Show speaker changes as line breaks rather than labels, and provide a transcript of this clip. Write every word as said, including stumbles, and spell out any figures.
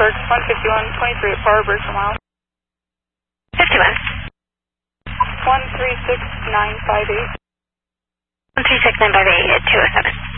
Pittsburgh, one fifty-one twenty-three at Barber per mile.
fifty-one.
one three six nine five eight.
one three six nine five eight at two oh seven.